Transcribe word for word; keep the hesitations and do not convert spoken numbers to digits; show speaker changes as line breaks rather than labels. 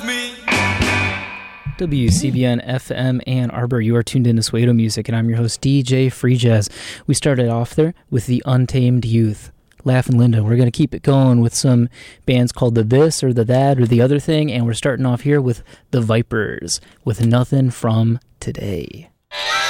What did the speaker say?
me.
W C B N F M Ann Arbor. You are tuned in to Suedo Music, and I'm your host, D J Free Jazz. We started off there with the Untamed Youth, Laughing Linda. We're going to keep it going with some bands called the This or the That or the Other Thing, and we're starting off here with the Vipers with Nothing From Today.